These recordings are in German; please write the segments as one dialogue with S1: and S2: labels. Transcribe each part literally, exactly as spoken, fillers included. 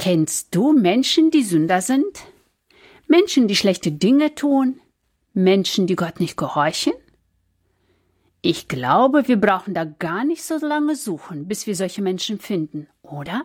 S1: Kennst du Menschen, die Sünder sind? Menschen, die schlechte Dinge tun? Menschen, die Gott nicht gehorchen? Ich glaube, wir brauchen da gar nicht so lange suchen, bis wir solche Menschen finden, oder?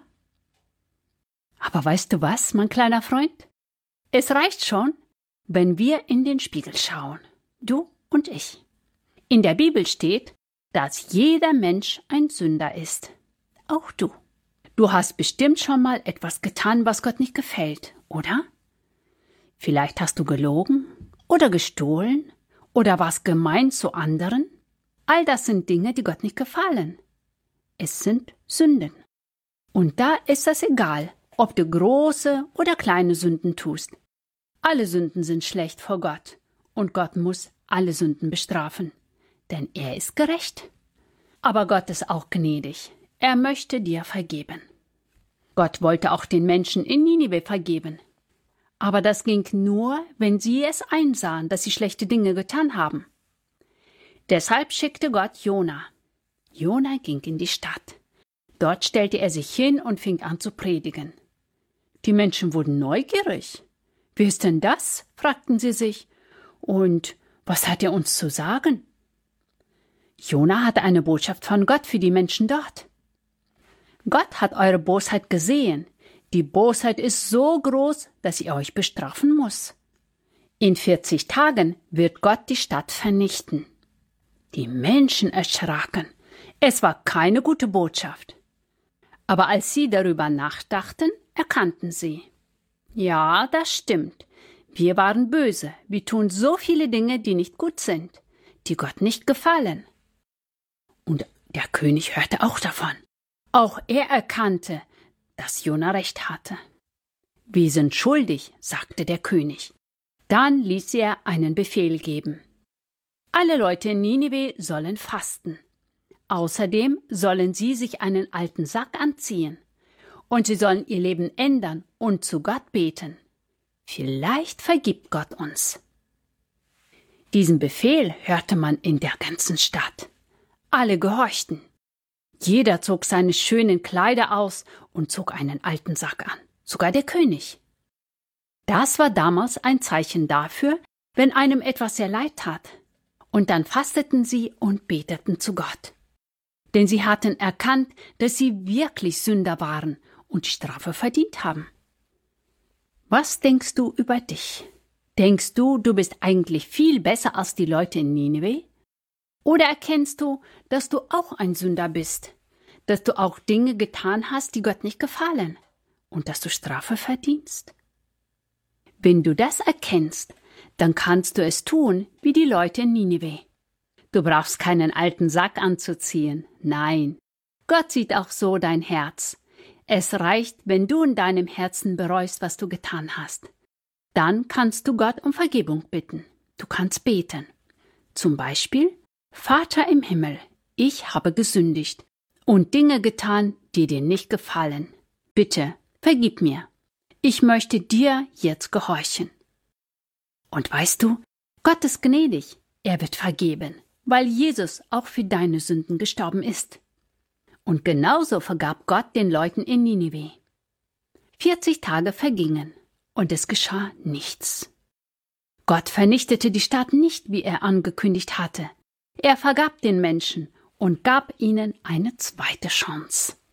S1: Aber weißt du was, mein kleiner Freund? Es reicht schon, wenn wir in den Spiegel schauen, du und ich. In der Bibel steht, dass jeder Mensch ein Sünder ist, auch du. Du hast bestimmt schon mal etwas getan, was Gott nicht gefällt, oder? Vielleicht hast du gelogen oder gestohlen oder warst gemein zu anderen. All das sind Dinge, die Gott nicht gefallen. Es sind Sünden. Und da ist es egal, ob du große oder kleine Sünden tust. Alle Sünden sind schlecht vor Gott und Gott muss alle Sünden bestrafen, denn er ist gerecht. Aber Gott ist auch gnädig. Er möchte dir vergeben. Gott wollte auch den Menschen in Ninive vergeben. Aber das ging nur, wenn sie es einsahen, dass sie schlechte Dinge getan haben. Deshalb schickte Gott Jona. Jona ging in die Stadt. Dort stellte er sich hin und fing an zu predigen. Die Menschen wurden neugierig. »Wer ist denn das?« fragten sie sich. »Und was hat er uns zu sagen?« Jona hatte eine Botschaft von Gott für die Menschen dort. Gott hat eure Bosheit gesehen. Die Bosheit ist so groß, dass er euch bestrafen muss. In vierzig Tagen wird Gott die Stadt vernichten. Die Menschen erschraken. Es war keine gute Botschaft. Aber als sie darüber nachdachten, erkannten sie. Ja, das stimmt. Wir waren böse. Wir tun so viele Dinge, die nicht gut sind, die Gott nicht gefallen. Und der König hörte auch davon. Auch er erkannte, dass Jona recht hatte. Wir sind schuldig, sagte der König. Dann ließ er einen Befehl geben. Alle Leute in Ninive sollen fasten. Außerdem sollen sie sich einen alten Sack anziehen. Und sie sollen ihr Leben ändern und zu Gott beten. Vielleicht vergibt Gott uns. Diesen Befehl hörte man in der ganzen Stadt. Alle gehorchten. Jeder zog seine schönen Kleider aus und zog einen alten Sack an, sogar der König. Das war damals ein Zeichen dafür, wenn einem etwas sehr leid tat. Und dann fasteten sie und beteten zu Gott. Denn sie hatten erkannt, dass sie wirklich Sünder waren und die Strafe verdient haben. Was denkst du über dich? Denkst du, du bist eigentlich viel besser als die Leute in Ninive? Oder erkennst du, dass du auch ein Sünder bist, dass du auch Dinge getan hast, die Gott nicht gefallen und dass du Strafe verdienst? Wenn du das erkennst, dann kannst du es tun wie die Leute in Ninive. Du brauchst keinen alten Sack anzuziehen. Nein, Gott sieht auch so dein Herz. Es reicht, wenn du in deinem Herzen bereust, was du getan hast. Dann kannst du Gott um Vergebung bitten. Du kannst beten. Zum Beispiel: Vater im Himmel, ich habe gesündigt und Dinge getan, die dir nicht gefallen. Bitte, vergib mir. Ich möchte dir jetzt gehorchen. Und weißt du, Gott ist gnädig. Er wird vergeben, weil Jesus auch für deine Sünden gestorben ist. Und genauso vergab Gott den Leuten in Ninive. vierzig Tage vergingen und es geschah nichts. Gott vernichtete die Stadt nicht, wie er angekündigt hatte. Er vergab den Menschen und gab ihnen eine zweite Chance.